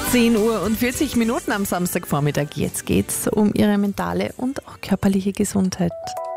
10:40 am Samstagvormittag. Jetzt geht's um Ihre mentale und auch körperliche Gesundheit.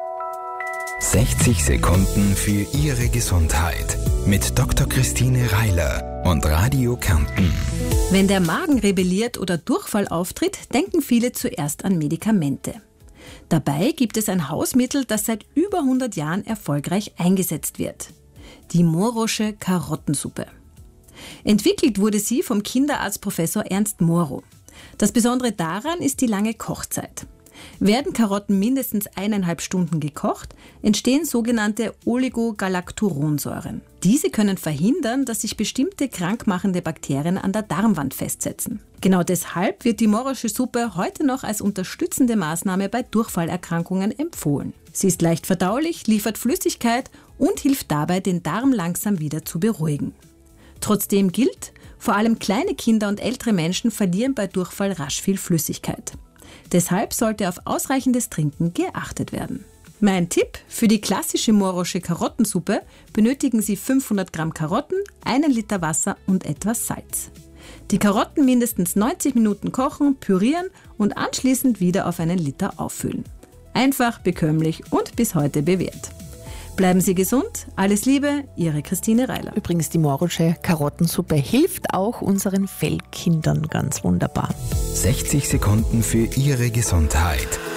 60 Sekunden für Ihre Gesundheit mit Dr. Christine Reiler und Radio Kärnten. Wenn der Magen rebelliert oder Durchfall auftritt, denken viele zuerst an Medikamente. Dabei gibt es ein Hausmittel, das seit über 100 Jahren erfolgreich eingesetzt wird. Die Morosche Karottensuppe. Entwickelt wurde sie vom Kinderarzt Professor Ernst Moro. Das Besondere daran ist die lange Kochzeit. Werden Karotten mindestens 1,5 Stunden gekocht, entstehen sogenannte Oligogalacturonsäuren. Diese können verhindern, dass sich bestimmte krankmachende Bakterien an der Darmwand festsetzen. Genau deshalb wird die Morosche Suppe heute noch als unterstützende Maßnahme bei Durchfallerkrankungen empfohlen. Sie ist leicht verdaulich, liefert Flüssigkeit und hilft dabei, den Darm langsam wieder zu beruhigen. Trotzdem gilt, vor allem kleine Kinder und ältere Menschen verlieren bei Durchfall rasch viel Flüssigkeit. Deshalb sollte auf ausreichendes Trinken geachtet werden. Mein Tipp: Für die klassische Morosche Karottensuppe benötigen Sie 500 Gramm Karotten, 1 Liter Wasser und etwas Salz. Die Karotten mindestens 90 Minuten kochen, pürieren und anschließend wieder auf 1 Liter auffüllen. Einfach, bekömmlich und bis heute bewährt. Bleiben Sie gesund, alles Liebe, Ihre Christine Reiler. Übrigens, die Morosche Karottensuppe hilft auch unseren Fellkindern ganz wunderbar. 60 Sekunden für Ihre Gesundheit.